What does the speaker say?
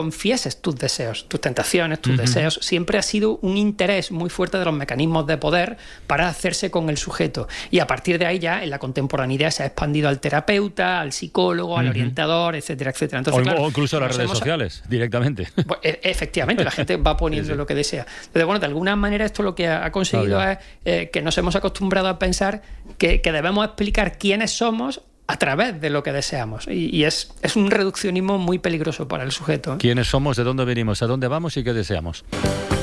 confieses tus deseos, tus tentaciones, tus deseos, siempre ha sido un interés muy fuerte de los mecanismos de poder para hacerse con el sujeto. Y a partir de ahí ya en la contemporaneidad se ha expandido al terapeuta, al psicólogo, al orientador, etcétera, etcétera. Entonces, o incluso a las redes sociales, directamente. Pues, efectivamente, la gente va poniendo lo que desea. Entonces, bueno, de alguna manera esto lo que ha conseguido es que nos hemos acostumbrado a pensar que debemos explicar quiénes somos a través de lo que deseamos. Y es un reduccionismo muy peligroso para el sujeto. ¿Quiénes somos? ¿De dónde venimos? ¿A dónde vamos? ¿Y qué deseamos?